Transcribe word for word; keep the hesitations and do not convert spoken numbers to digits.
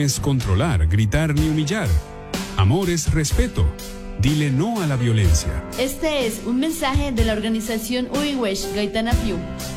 es controlar, gritar ni humillar. Amor es respeto. Dile no a la violencia. Este es un mensaje de la organización Uiwesh Gaitana Piu.